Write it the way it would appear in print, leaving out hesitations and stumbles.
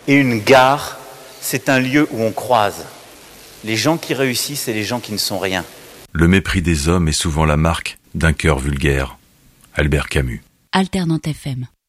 Et une gare, c'est un lieu où on croise les gens qui réussissent et les gens qui ne sont rien. Le mépris des hommes est souvent la marque d'un cœur vulgaire. Albert Camus. Alternante FM.